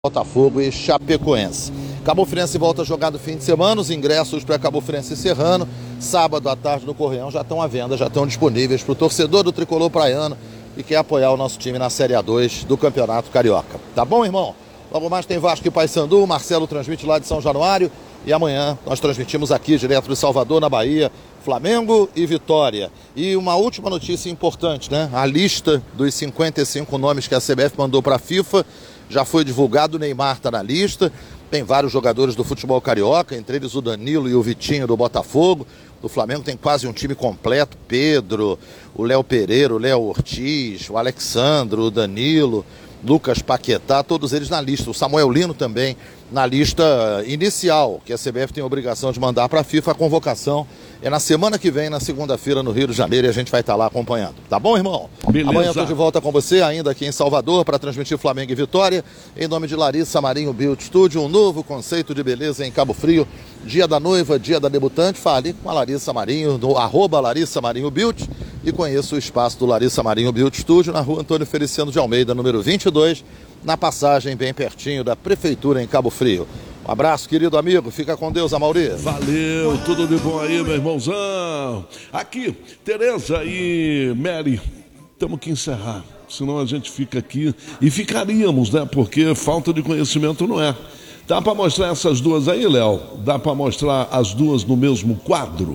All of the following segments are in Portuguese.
Botafogo e Chapecoense. Cabo Friense volta a jogar no fim de semana. Os ingressos para Cabo Friense e Serrano, sábado à tarde no Correão, já estão à venda, já estão disponíveis para o torcedor do Tricolor Praiano e quer apoiar o nosso time na Série A2 do Campeonato Carioca. Tá bom, irmão? Logo mais tem Vasco e Paysandu, o Marcelo transmite lá de São Januário e amanhã nós transmitimos aqui direto de Salvador, na Bahia, Flamengo e Vitória. E uma última notícia importante, né? A lista dos 55 nomes que a CBF mandou para a FIFA já foi divulgado, o Neymar está na lista, tem vários jogadores do futebol carioca, entre eles o Danilo e o Vitinho do Botafogo. Do Flamengo tem quase um time completo, Pedro, o Léo Pereira, o Léo Ortiz, o Alexandro, o Danilo, Lucas Paquetá, todos eles na lista. O Samuel Lino também na lista inicial, que a CBF tem a obrigação de mandar para a FIFA. A convocação é na semana que vem, na segunda-feira, no Rio de Janeiro, e a gente vai estar lá acompanhando. Tá bom, irmão? Beleza. Amanhã eu estou de volta com você, ainda aqui em Salvador, para transmitir Flamengo e Vitória. Em nome de Larissa Marinho Beauty Studio, um novo conceito de beleza em Cabo Frio. Dia da noiva, dia da debutante, fale com a Larissa Marinho, no @Larissa Marinho Beauty, e conheça o espaço do Larissa Marinho Beauty Studio, na rua Antônio Feliciano de Almeida, número 22, na passagem bem pertinho da Prefeitura em Cabo Frio. Um abraço, querido amigo. Fica com Deus, Amauri. Valeu, tudo de bom aí, meu irmãozão. Aqui, Tereza e Mary, temos que encerrar. Senão a gente fica aqui e ficaríamos, né? Porque falta de conhecimento não é. Dá para mostrar essas duas aí, Léo? Dá para mostrar as duas no mesmo quadro?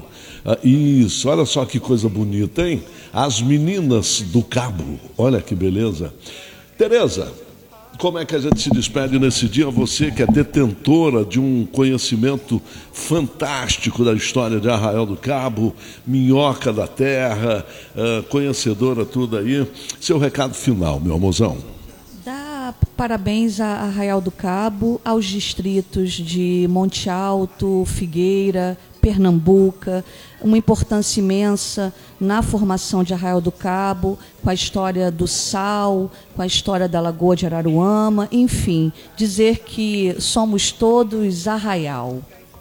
Isso, olha só que coisa bonita, hein? As meninas do Cabo. Olha que beleza. Tereza, como é que a gente se despede nesse dia? Você que é detentora de um conhecimento fantástico da história de Arraial do Cabo, minhoca da terra, conhecedora tudo aí. Seu recado final, meu amorzão. Dá parabéns a Arraial do Cabo, aos distritos de Monte Alto, Figueira, Pernambuca, uma importância imensa na formação de Arraial do Cabo, com a história do sal, com a história da Lagoa de Araruama, enfim, dizer que somos todos Arraial.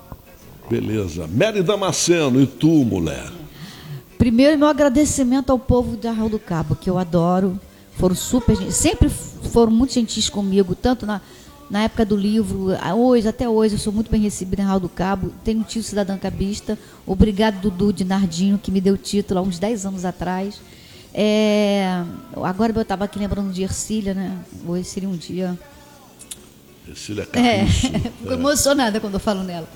Beleza. Mary Damasceno, e tu, mulher? Primeiro, meu agradecimento ao povo de Arraial do Cabo, que eu adoro, sempre foram muito gentis comigo, tanto na época do livro, até hoje, eu sou muito bem recebida em Arraial do Cabo. Tenho um tio cidadão cabista. Obrigado, Dudu de Nardinho, que me deu o título há uns 10 anos atrás. Agora eu estava aqui lembrando de Ercília, né? Hoje seria um dia... Ercília Caruso. Fico emocionada quando eu falo nela.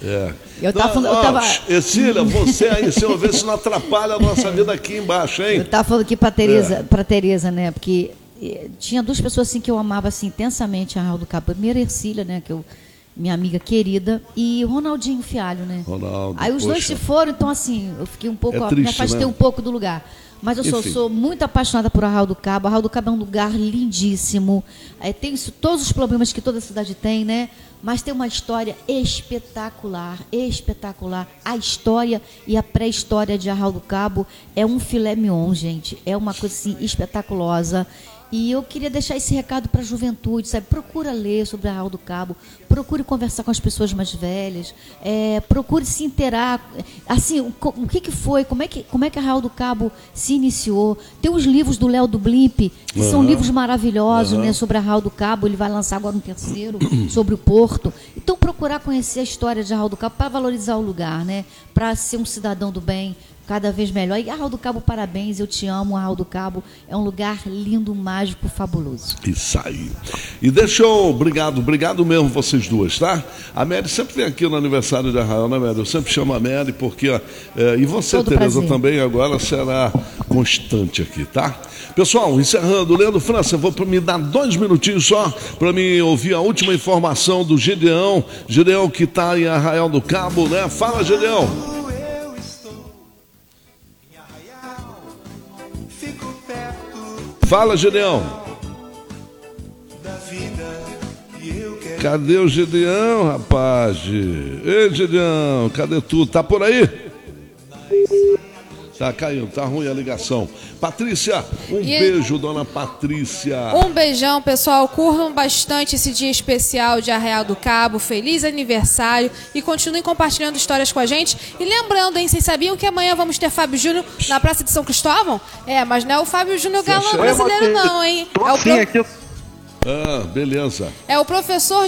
Ercília, você aí, se eu ver se não atrapalha a nossa vida aqui embaixo, hein? Eu estava falando aqui para Tereza, né? Porque tinha duas pessoas assim que eu amava assim intensamente em Arraial do Cabo. Primeiro Ercília, né, minha amiga querida, e o Ronaldinho Fialho, né? Ronaldo, aí os dois se foram, então assim, eu fiquei um pouco, triste, me afastei, né, um pouco do lugar. Mas eu sou muito apaixonada por Arraial do Cabo. Arraial do Cabo é um lugar lindíssimo. Tem todos os problemas que toda cidade tem, né? Mas tem uma história espetacular, espetacular. A história e a pré-história de Arraial do Cabo é um filé mignon, gente. É uma coisa assim espetaculosa. E eu queria deixar esse recado para a juventude, sabe? Procura ler sobre Arraial do Cabo, procure conversar com as pessoas mais velhas, procure se inteirar, assim, o que foi, como é que Arraial do Cabo se iniciou. Tem os livros do Léo do Blimp, que são livros maravilhosos, né, sobre Arraial do Cabo. Ele vai lançar agora um terceiro, sobre o Porto. Então, procurar conhecer a história de Arraial do Cabo para valorizar o lugar, né? Para ser um cidadão do bem cada vez melhor. E Arraial do Cabo, parabéns, eu te amo. Arraial do Cabo é um lugar lindo, mágico, fabuloso. Isso aí. E obrigado mesmo vocês duas, tá? A Mary sempre vem aqui no aniversário de Arraial, né, Mary? Eu sempre chamo a Mary porque... e você, todo Tereza, prazer. Também agora será constante aqui, tá? Pessoal, encerrando, Leandro França, vou me dar 2 minutinhos só para me ouvir a última informação do Gedeão. Gedeão que está em Arraial do Cabo, né? Fala, Gedeão. Fala, Gedeão. Cadê o Gedeão, rapaz? Ei, Gedeão, cadê tu? Tá por aí? Tá caindo, tá ruim a ligação. Patrícia, beijo, dona Patrícia. Um beijão, pessoal. Curtam bastante esse dia especial de Arraial do Cabo. Feliz aniversário. E continuem compartilhando histórias com a gente. E lembrando, hein, vocês sabiam que amanhã vamos ter Fábio Júnior na Praça de São Cristóvão? Mas não é o Fábio Júnior galã brasileiro, não, hein? Aqui. Beleza. É o professor